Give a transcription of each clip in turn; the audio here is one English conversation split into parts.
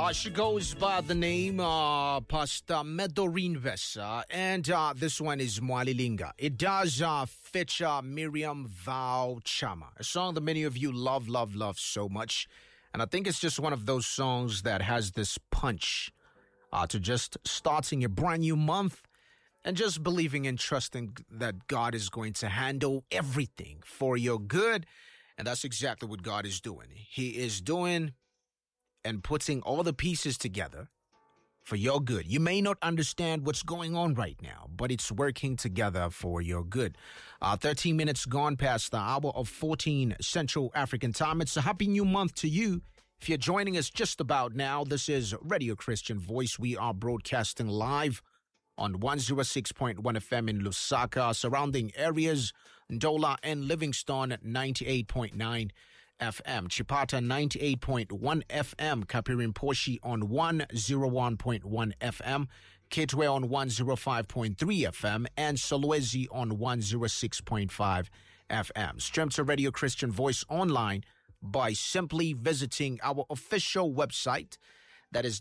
She goes by the name Pastor Medorine Vesa, and this one is Mwalilinga. It does feature Miriam Val Chama, a song that many of you love so much. And I think it's just one of those songs that has this punch to just starting a brand new month and just believing and trusting that God is going to handle everything for your good. And that's exactly what God is doing. He is doing and putting all the pieces together for your good. You may not understand what's going on right now, but it's working together for your good. 13 minutes gone past the hour of 14 Central African time. It's a happy new month to you. If you're joining us just about now, this is Radio Christian Voice. We are broadcasting live on 106.1 FM in Lusaka, surrounding areas, Ndola and Livingston at 98.9 FM, Chipata 98.1 FM, Kapirimposhi on 101.1 FM, Kitwe on 105.3 FM, and Solwezi on 106.5 FM. Stream to Radio Christian Voice online by simply visiting our official website. That is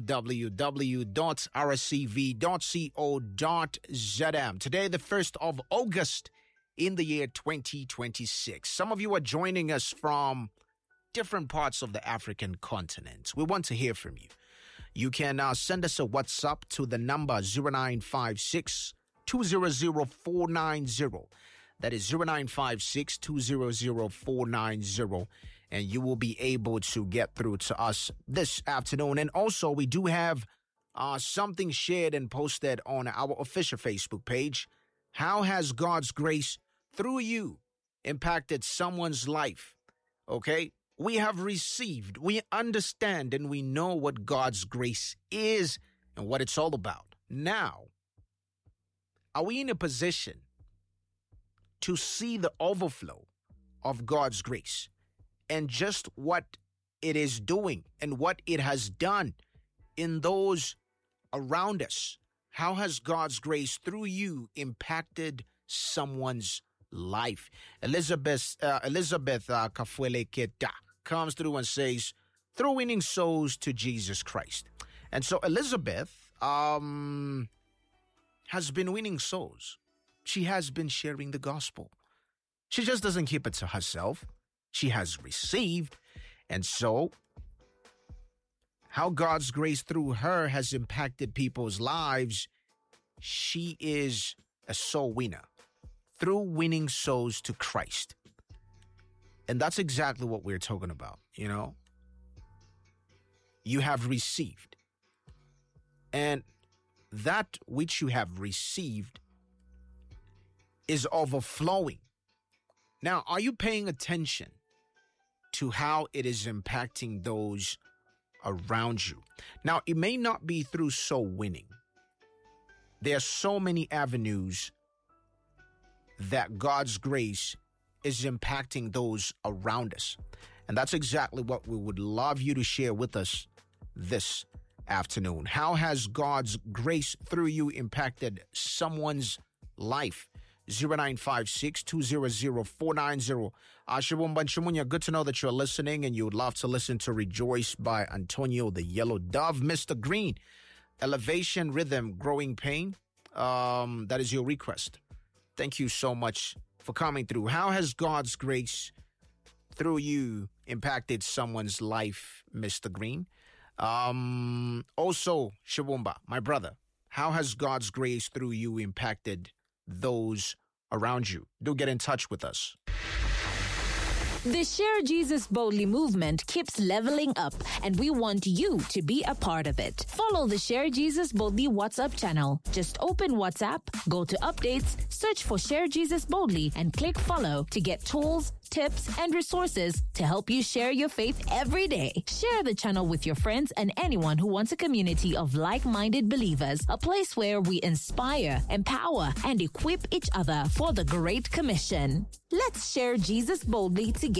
www.rcv.co.zm. Today, the 1st of August, in the year 2026. Some of you are joining us from different parts of the African continent. We want to hear from you. You can send us a WhatsApp to the number 0956 200 490. That is 0956 200 490. And you will be able to get through to us this afternoon. And also, we do have something shared and posted on our official Facebook page. How has God's grace through you impacted someone's life? Okay? We have received, we understand, and we know what God's grace is and what it's all about. Now, are we in a position to see the overflow of God's grace and just what it is doing and what it has done in those around us? How has God's grace through you impacted someone's life? Elizabeth Kafuele Keta comes through and says, through winning souls to Jesus Christ. And so Elizabeth has been winning souls. She has been sharing the gospel. She just doesn't keep it to herself. She has received. And so how God's grace through her has impacted people's lives, she is a soul winner through winning souls to Christ. And that's exactly what we're talking about, you know. You have received. And that which you have received is overflowing. Now, are you paying attention to how it is impacting those around you? Now, it may not be through soul winning. There are so many avenues that God's grace is impacting those around us. And that's exactly what we would love you to share with us this afternoon. How has God's grace through you impacted someone's life? 0956 200 490. Ashibumba Chumunya, good to know that you're listening and you would love to listen to Rejoice by Antonio the Yellow Dove. Mr. Green, Elevation Rhythm, Growing Pain. That is your request. Thank you so much for coming through. How has God's grace through you impacted someone's life, Mr. Green? Also, Shibumba, my brother, how has God's grace through you impacted those around you? Do get in touch with us. The Share Jesus Boldly movement keeps leveling up, and we want you to be a part of it. Follow the Share Jesus Boldly WhatsApp channel. Just open WhatsApp, go to updates, search for Share Jesus Boldly, and click follow to get tools, tips, and resources to help you share your faith every day. Share the channel with your friends and anyone who wants a community of like-minded believers, a place where we inspire, empower, and equip each other for the Great Commission. Let's share Jesus boldly together.